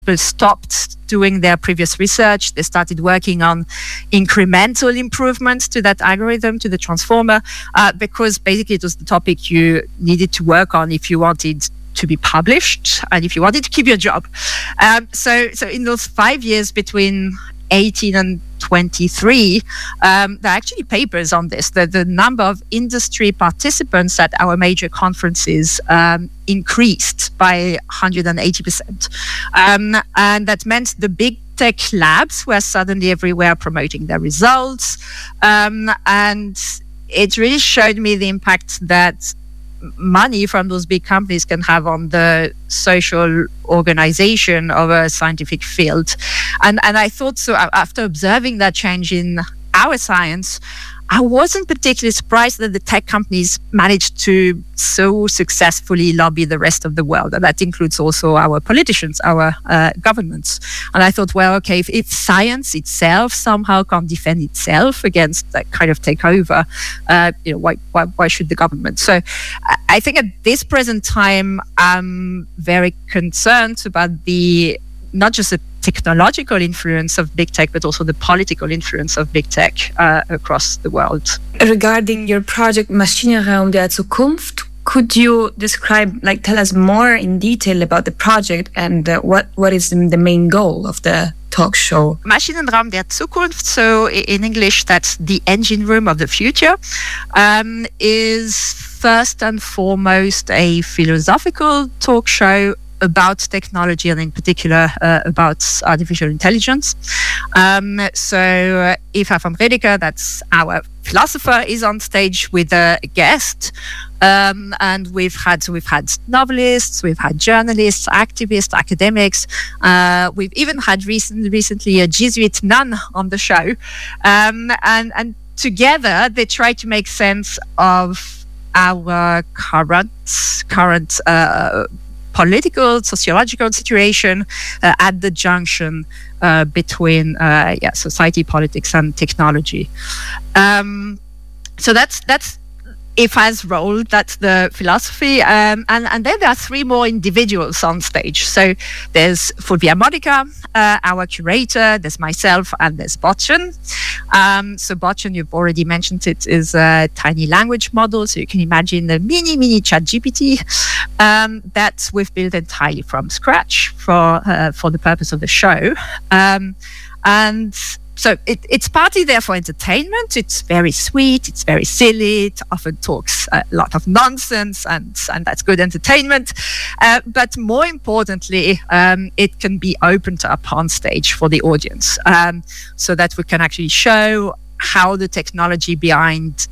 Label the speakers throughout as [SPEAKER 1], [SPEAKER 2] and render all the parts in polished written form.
[SPEAKER 1] stopped doing their previous research. They started working on incremental improvements to that algorithm, to the transformer, because basically it was the topic you needed to work on if you wanted to be published and if you wanted to keep your job. So in those 5 years between 18 and 23, there are actually papers on this. The number of industry participants at our major conferences increased by 180%. And that meant the big tech labs were suddenly everywhere promoting their results. And it really showed me the impact that money from those big companies can have on the social organization of a scientific field. And I thought, so after observing that change in our science, I wasn't particularly surprised that the tech companies managed to so successfully lobby the rest of the world. And that includes also our politicians, our governments. And I thought, well, okay, if science itself somehow can't defend itself against that kind of takeover, why should the government? So I think at this present time, I'm very concerned about not just the technological influence of big tech, but also the political influence of big tech across the world.
[SPEAKER 2] Regarding your project Maschinenraum der Zukunft, could you tell us more in detail about the project and what is the main goal of the talk show?
[SPEAKER 1] Maschinenraum der Zukunft, so in English, that's the engine room of the future, is first and foremost a philosophical talk show about technology and in particular about artificial intelligence. So Eva von Redeker, that's our philosopher, is on stage with a guest. And we've had novelists, we've had journalists, activists, academics. We've even had recently a Jesuit nun on the show. And together they try to make sense of our current political, sociological situation at the junction between society, politics, and technology. So that's Eva's role, that's the philosophy. And then there are three more individuals on stage. So there's Fulvia Modica, our curator, there's myself, and there's Botchen. So Botchen, you've already mentioned it, is a tiny language model. So you can imagine a mini ChatGPT that we've built entirely from scratch for the purpose of the show. And so it's partly there for entertainment. It's very sweet, it's very silly, it often talks a lot of nonsense, and that's good entertainment. But more importantly, it can be opened up on stage for the audience, so that we can actually show how the technology behind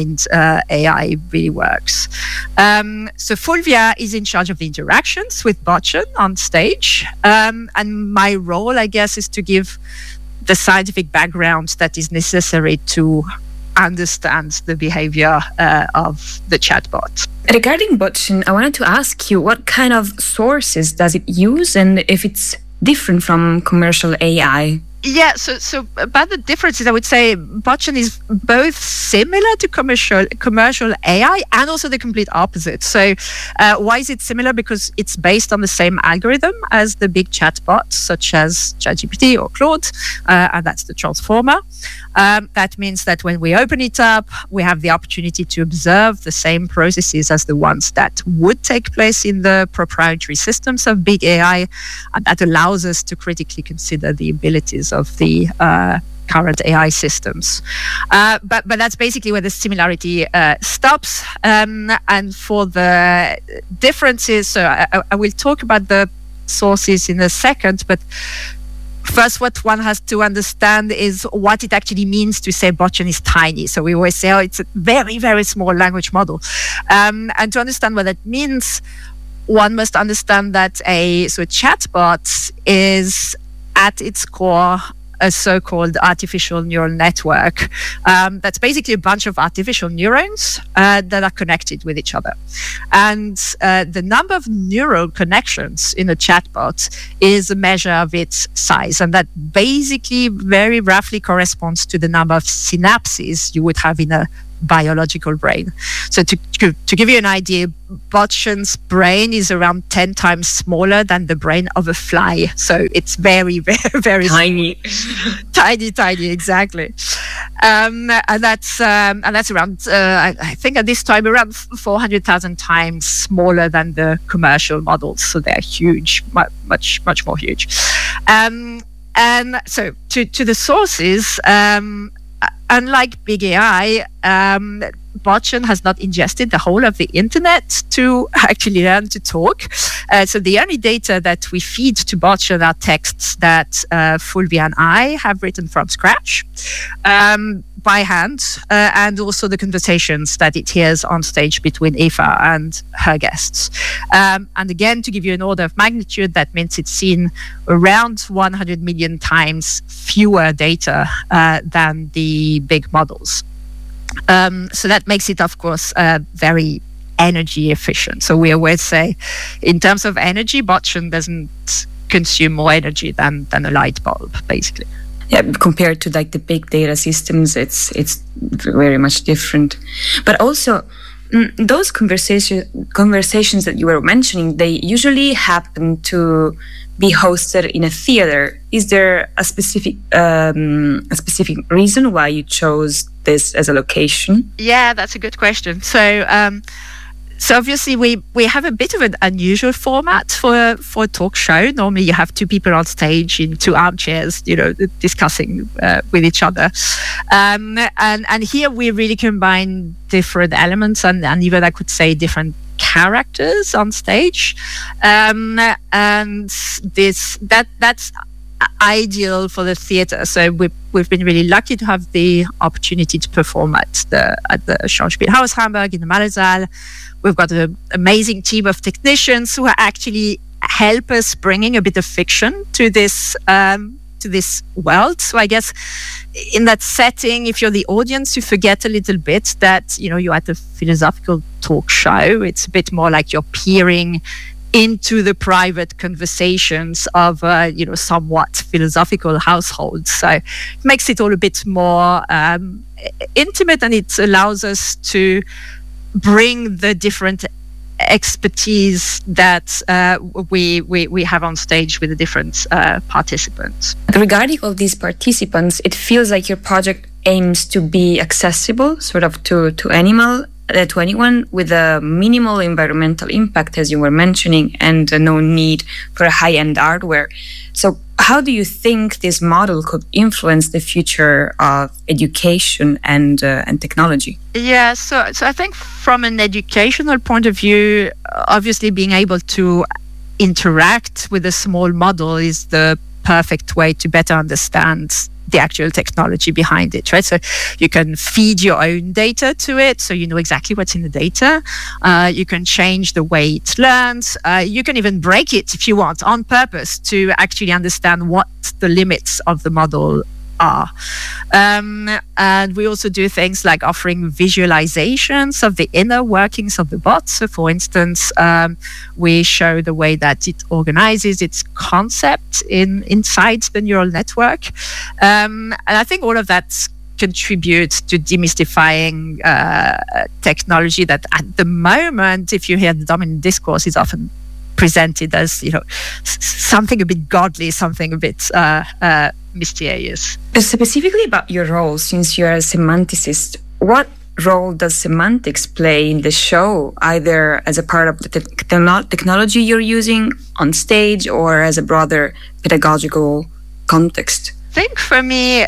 [SPEAKER 1] AI really works. So Fulvia is in charge of the interactions with Botchen on stage. And my role, I guess, is to give the scientific background that is necessary to understand the behavior of the chatbot.
[SPEAKER 2] Regarding Botchen, I wanted to ask you, what kind of sources does it use, and if it's different from commercial AI?
[SPEAKER 1] Yeah, so about the differences, I would say Botchen is both similar to commercial AI and also the complete opposite. So why is it similar? Because it's based on the same algorithm as the big chatbots, such as ChatGPT or Claude, and that's the transformer. That means that when we open it up, we have the opportunity to observe the same processes as the ones that would take place in the proprietary systems of big AI, and that allows us to critically consider the abilities of the current AI systems. But that's basically where the similarity stops. And for the differences, so I will talk about the sources in a second, but first, what one has to understand is what it actually means to say Botchen is tiny. So we always say, it's a very, very small language model. And to understand what that means, one must understand that a chatbot is at its core a so-called artificial neural network. That's basically a bunch of artificial neurons that are connected with each other. And the number of neural connections in a chatbot is a measure of its size. And that basically very roughly corresponds to the number of synapses you would have in a biological brain. So to give you an idea, Botchan's brain is around 10 times smaller than the brain of a fly. So it's very, very, very
[SPEAKER 2] tiny.
[SPEAKER 1] tiny, exactly. And that's around, I think at this time, around 400,000 times smaller than the commercial models. So they're huge, much more huge. And so to the sources, unlike big AI, Botchan has not ingested the whole of the internet to actually learn to talk. So the only data that we feed to Botchan are texts that Fulvia and I have written from scratch by hand, and also the conversations that it hears on stage between Eva and her guests. And again, to give you an order of magnitude, that means it's seen around 100 million times fewer data than the big models. So that makes it, of course, very energy efficient. So we always say, in terms of energy, Botchan doesn't consume more energy than a light bulb, basically.
[SPEAKER 2] Yeah, compared to like the big data systems, it's very much different. But also, those conversations that you were mentioning, they usually happen to be hosted in a theater. Is there a specific reason why you chose this as a location?
[SPEAKER 1] Yeah, that's a good question. So obviously we have a bit of an unusual format for a talk show. Normally you have two people on stage in two armchairs, discussing with each other. And here we really combine different elements and even I could say different characters on stage. And that's ideal for the theatre. So we've been really lucky to have the opportunity to perform at the Schauspielhaus Hamburg in the Mallesaal. We've got an amazing team of technicians who actually help us bringing a bit of fiction to this world. So I guess in that setting, if you're the audience, you forget a little bit that you're at a philosophical talk show. It's a bit more like you're peering into the private conversations of somewhat philosophical households. So it makes it all a bit more intimate, and it allows us to bring the different expertise that we have on stage with the different participants.
[SPEAKER 2] Regarding all these participants, it feels like your project aims to be accessible sort of to anyone with a minimal environmental impact, as you were mentioning, and no need for high-end hardware. So how do you think this model could influence the future of education and technology?
[SPEAKER 1] Yeah, so I think from an educational point of view, obviously being able to interact with a small model is the perfect way to better understand the actual technology behind it, right? So you can feed your own data to it, so you know exactly what's in the data. You can change the way it learns. You can even break it if you want on purpose to actually understand what the limits of the model are. And we also do things like offering visualizations of the inner workings of the bot. So for instance, we show the way that it organizes its concept inside the neural network. And I think all of that contributes to demystifying technology that at the moment, if you hear the dominant discourse, is often presented as something a bit godly, something a bit mysterious.
[SPEAKER 2] Specifically about your role, since you're a semanticist, what role does semantics play in the show, either as a part of the technology you're using on stage or as a broader pedagogical context?
[SPEAKER 1] I think for me,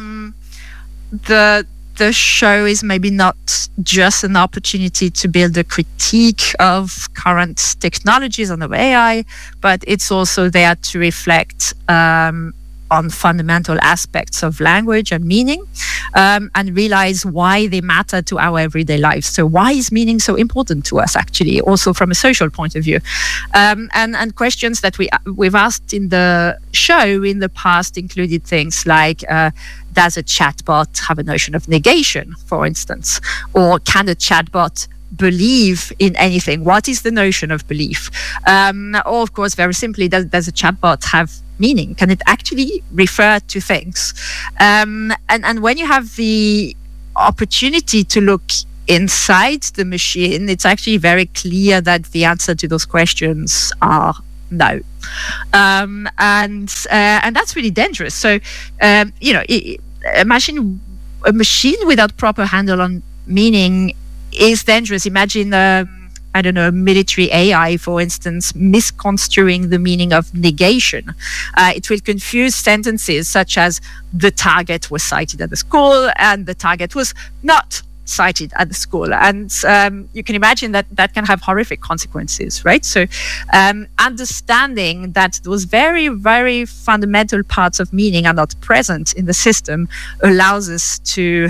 [SPEAKER 1] the show is maybe not just an opportunity to build a critique of current technologies and of AI, but it's also there to reflect on fundamental aspects of language and meaning, and realize why they matter to our everyday lives. So why is meaning so important to us, actually, also from a social point of view? And questions that we've asked in the show in the past included things like, does a chatbot have a notion of negation, for instance? Or can a chatbot believe in anything? What is the notion of belief? Or, of course, very simply, does a chatbot have meaning? Can it actually refer to things? And when you have the opportunity to look inside the machine, it's actually very clear that the answer to those questions are no. And that's really dangerous. So, a machine without proper handle on meaning is dangerous. Imagine, a military AI, for instance, misconstruing the meaning of negation. It will confuse sentences such as the target was sighted at the school and the target was not sighted at the school. And you can imagine that can have horrific consequences, right? So understanding that those very, very fundamental parts of meaning are not present in the system allows us to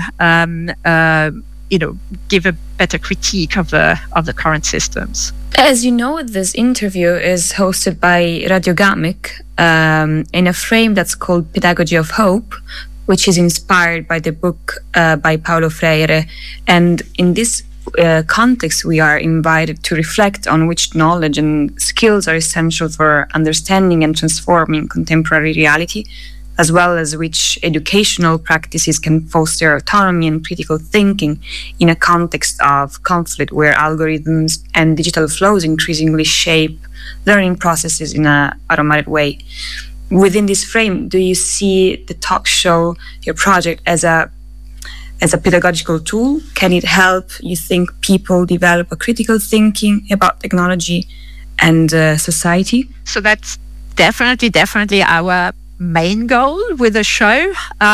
[SPEAKER 1] give a better critique of the current systems.
[SPEAKER 2] As you know, this interview is hosted by Radio Gamic in a frame that's called Pedagogy of Hope, which is inspired by the book by Paulo Freire. And in this context, we are invited to reflect on which knowledge and skills are essential for understanding and transforming contemporary reality, as well as which educational practices can foster autonomy and critical thinking in a context of conflict where algorithms and digital flows increasingly shape learning processes in an automated way. Within this frame, do you see the talk show, your project, as a pedagogical tool? Can it help, you think, people develop a critical thinking about technology and society?
[SPEAKER 1] So that's definitely our main goal with the show.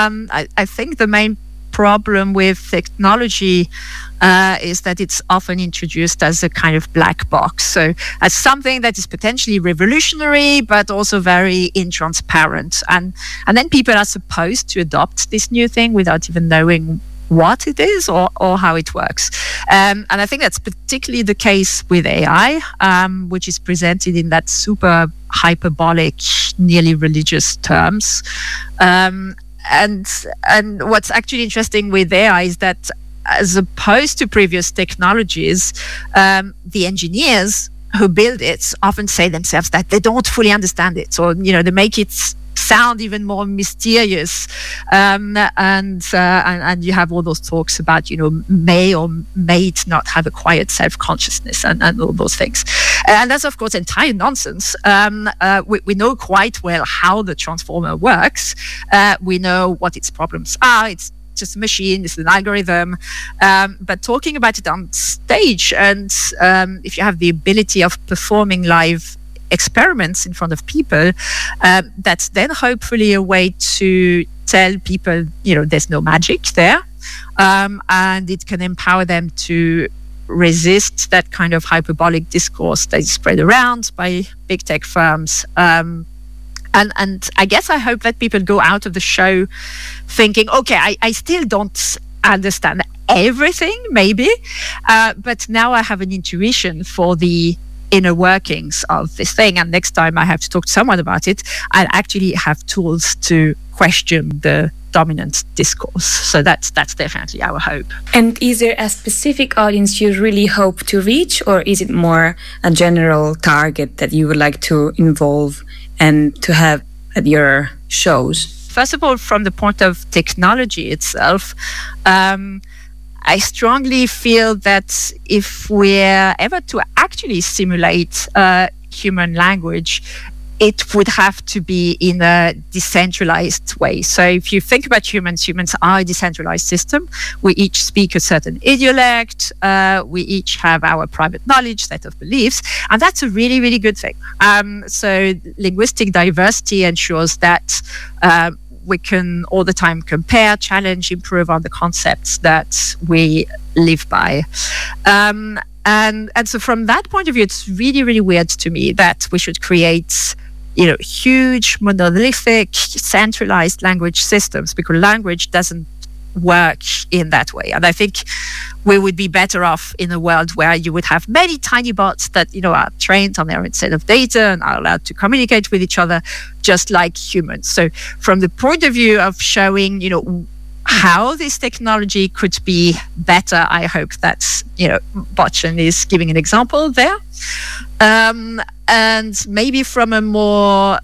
[SPEAKER 1] I think the main problem with technology is that it's often introduced as a kind of black box. So as something that is potentially revolutionary, but also very intransparent. And then people are supposed to adopt this new thing without even knowing what it is or how it works. And I think that's particularly the case with AI, which is presented in that super hyperbolic, nearly religious terms. And what's actually interesting with AI is that, as opposed to previous technologies, the engineers who build it often say themselves that they don't fully understand it, or they make it sound even more mysterious, and you have all those talks about may or may not have acquired self-consciousness and all those things, and that's of course entire nonsense. We know quite well how the transformer works. We know what its problems are. It's just a machine, it's an algorithm, but talking about it on stage, and if you have the ability of performing live experiments in front of people, that's then hopefully a way to tell people, there's no magic there, and it can empower them to resist that kind of hyperbolic discourse that is spread around by big tech firms. And I guess I hope that people go out of the show thinking, okay, I still don't understand everything, maybe, but now I have an intuition for the inner workings of this thing. And next time I have to talk to someone about it, I'll actually have tools to question the dominant discourse. So that's definitely our hope.
[SPEAKER 2] And is there a specific audience you really hope to reach, or is it more a general target that you would like to involve and to have at your shows?
[SPEAKER 1] First of all, from the point of technology itself, I strongly feel that if we're ever to actually simulate human language, it would have to be in a decentralized way. So if you think about humans are a decentralized system. We each speak a certain idiolect. We each have our private knowledge, set of beliefs, and that's a really, really good thing. So linguistic diversity ensures that we can all the time compare, challenge, improve on the concepts that we live by. And so from that point of view, it's really, really weird to me that we should create huge, monolithic, centralized language systems, because language doesn't work in that way. And I think we would be better off in a world where you would have many tiny bots that are trained on their own set of data and are allowed to communicate with each other just like humans. So from the point of view of showing how this technology could be better, I hope that Botchen is giving an example there, and maybe from a more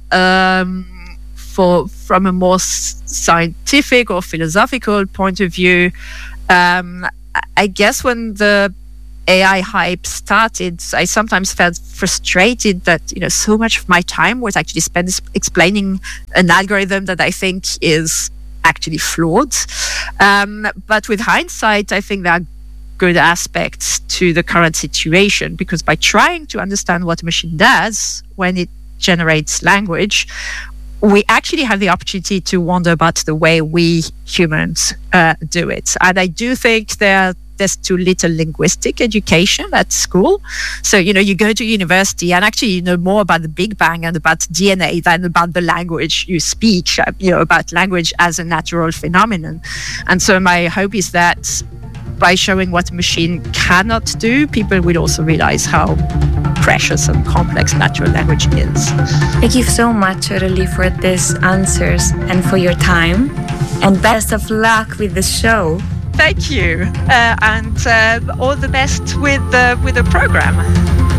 [SPEAKER 1] scientific or philosophical point of view, I guess when the AI hype started, I sometimes felt frustrated that, so much of my time was actually spent explaining an algorithm that I think is actually flawed. But with hindsight, I think there are good aspects to the current situation, because by trying to understand what a machine does when it generates language, we actually have the opportunity to wonder about the way we humans do it. And I do think there's too little linguistic education at school. So, you go to university and actually you know more about the Big Bang and about DNA than about the language you speak, about language as a natural phenomenon. And so my hope is that by showing what a machine cannot do, people will also realize how precious and complex natural language is.
[SPEAKER 2] Thank you so much, Aurélie, for these answers and for your time. And best of luck with the show.
[SPEAKER 1] Thank you, and all the best with the program.